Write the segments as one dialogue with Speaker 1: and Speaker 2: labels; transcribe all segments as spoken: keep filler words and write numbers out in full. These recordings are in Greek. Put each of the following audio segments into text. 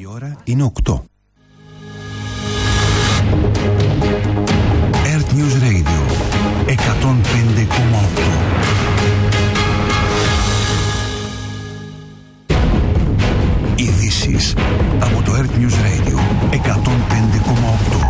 Speaker 1: Η ώρα είναι οκτώ. Earth News Radio εκατόν πέντε κόμμα οκτώ. Ειδήσεις από το Earth News Radio εκατόν πέντε κόμμα οκτώ.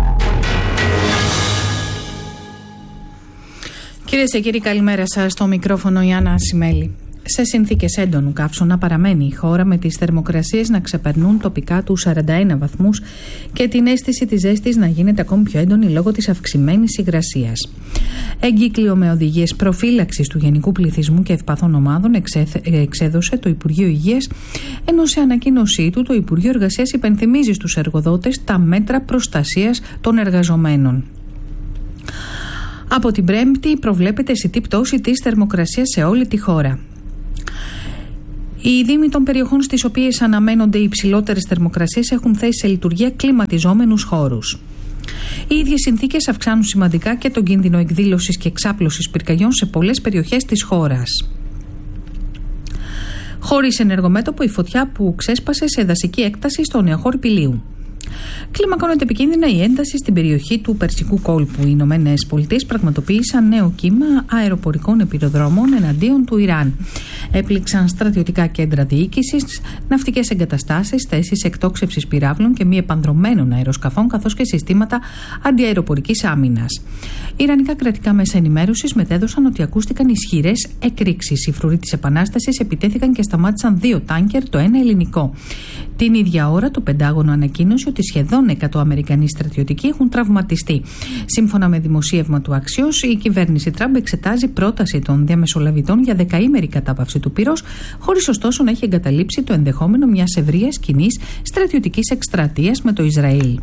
Speaker 2: Κυρίες και κύριοι, καλημέρα σας. Στο μικρόφωνο η Άννα Ασημέλη. Σε συνθήκες έντονου καύσωνα παραμένει η χώρα, με τις θερμοκρασίες να ξεπερνούν τοπικά τους σαράντα ένα βαθμούς και την αίσθηση της ζέστης να γίνεται ακόμη πιο έντονη λόγω της αυξημένης υγρασίας. Εγκύκλιο με οδηγίες προφύλαξης του γενικού πληθυσμού και ευπαθών ομάδων εξέδωσε το Υπουργείο Υγείας, ενώ σε ανακοίνωσή του το Υπουργείο Εργασίας υπενθυμίζει στους εργοδότες τα μέτρα προστασίας των εργαζομένων. Από την Πέμπτη προβλέπεται αισθητή πτώση της θερμοκρασίας σε όλη τη χώρα. Οι δήμοι των περιοχών στις οποίες αναμένονται οι υψηλότερες θερμοκρασίες έχουν θέσει σε λειτουργία κλιματιζόμενους χώρους. Οι ίδιες συνθήκες αυξάνουν σημαντικά και τον κίνδυνο εκδήλωσης και εξάπλωσης πυρκαγιών σε πολλές περιοχές της χώρας. Χωρίς ενεργομέτωπο η φωτιά που ξέσπασε σε δασική έκταση στο νεοχώρι Πηλίου. Κλιμακώνεται επικίνδυνα η ένταση στην περιοχή του Περσικού κόλπου. Οι Ηνωμένες Πολιτείες πραγματοποίησαν νέο κύμα αεροπορικών επιρροδρόμων εναντίον του Ιράν. Έπληξαν στρατιωτικά κέντρα διοίκησης, ναυτικές εγκαταστάσεις, θέσεις εκτόξευσης πυράβλων και μη επανδρωμένων αεροσκαφών, καθώς και συστήματα αντιαεροπορικής άμυνας. Ιρανικά κρατικά μέσα ενημέρωσης μετέδωσαν ότι ακούστηκαν ισχυρές εκρήξεις. Οι φρουροί της Επανάστασης επιτέθηκαν και σταμάτησαν δύο τάνκερ, το ένα ελληνικό. Την ίδια ώρα το Πεντάγωνο ανακοίνωσε ότι σχεδόν εκατό Αμερικανοί στρατιωτικοί έχουν τραυματιστεί. Σύμφωνα με δημοσίευμα του Axios, η κυβέρνηση Τραμπ εξετάζει πρόταση των διαμεσολαβητών για δεκαήμερη κατάπαυση του πυρός, χωρίς ωστόσο να έχει εγκαταλείψει το ενδεχόμενο μιας ευρείας κοινής στρατιωτικής εκστρατείας με το Ισραήλ.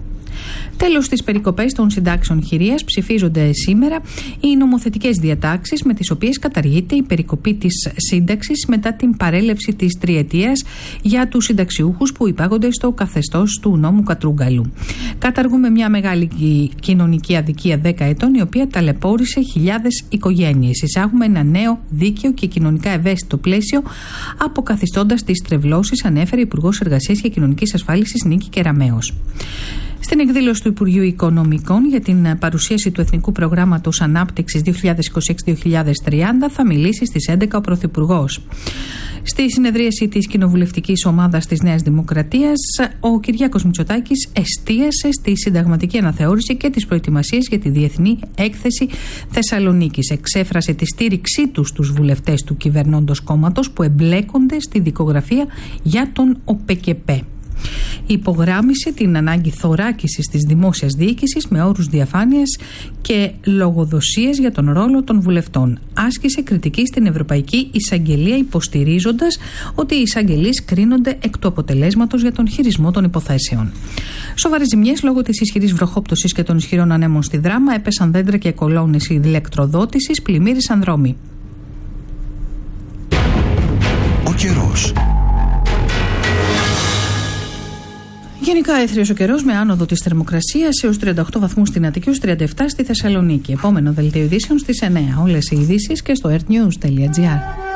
Speaker 2: Τέλος, στις περικοπές των συντάξεων χειρίας ψηφίζονται σήμερα οι νομοθετικές διατάξεις με τις οποίες καταργείται η περικοπή της σύνταξης μετά την παρέλευση της τριετίας για τους συνταξιούχους που υπάγονται στο καθεστώς του νόμου Κατρούγκαλου. Καταργούμε μια μεγάλη κοινωνική αδικία δέκα ετών, η οποία ταλαιπώρησε χιλιάδες οικογένειες. Εισάγουμε ένα νέο δίκαιο και κοινωνικά ευαίσθητο πλαίσιο, αποκαθιστώντας τις τρευλώσεις, ανέφερε η Υπουργός Εργασίας και Κοινωνικής Ασφάλισης Νίκη Κεραμέως. Στην εκδήλωση του Υπουργείου Οικονομικών για την παρουσίαση του Εθνικού Προγράμματος Ανάπτυξης δύο χιλιάδες είκοσι έξι με δύο χιλιάδες τριάντα θα μιλήσει στις έντεκα ο Πρωθυπουργός. Στη συνεδρίαση της κοινοβουλευτικής ομάδας της Νέας Δημοκρατίας, ο Κυριάκος Μητσοτάκης εστίασε στη συνταγματική αναθεώρηση και τις προετοιμασίες για τη Διεθνή Έκθεση Θεσσαλονίκης. Εξέφρασε τη στήριξή του στους βουλευτές του κυβερνώντος κόμματος που εμπλέκονται στη δικογραφία για τον ΟΠΕΚΕΠΕ. Υπογράμμισε την ανάγκη θωράκισης της δημόσιας διοίκησης με όρους διαφάνειας και λογοδοσίας για τον ρόλο των βουλευτών. Άσκησε κριτική στην Ευρωπαϊκή Εισαγγελία, υποστηρίζοντας ότι οι εισαγγελείς κρίνονται εκ του αποτελέσματος για τον χειρισμό των υποθέσεων. Σοβαρές ζημιές λόγω της ισχυρής βροχόπτωσης και των ισχυρών ανέμων στη Δράμα, έπεσαν δέντρα και κολόνες ηλεκτροδότησης, πλημμύρισαν δρόμοι.
Speaker 1: Ο καιρός.
Speaker 2: Γενικά έθριος ο καιρός με άνοδο της θερμοκρασίας έως τριάντα οκτώ βαθμούς στην Αττική, έως τριάντα επτά στη Θεσσαλονίκη. Επόμενο δελτίο ειδήσεων στις εννέα. Όλες οι ειδήσεις και στο earthnews τελεία gr.